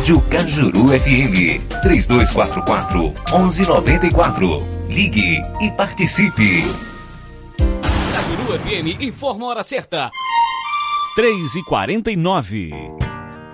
Rádio Cajuru FM 3244-1194. Ligue e participe. Cajuru FM informa a hora certa. 3h49.